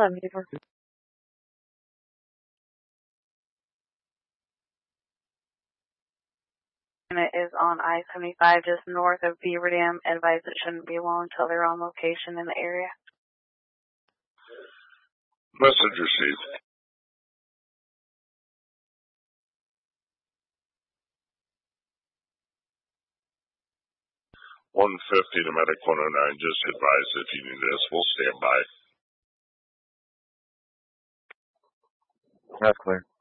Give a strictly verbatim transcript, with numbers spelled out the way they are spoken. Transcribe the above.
eleven eighty-four. Unit is on I seventy-five just north of Beaver Dam. Advise it shouldn't be long until they're on location in the area. Message received. one fifty to Medic one oh nine, just advise if you need this. We'll stand by. That's clear.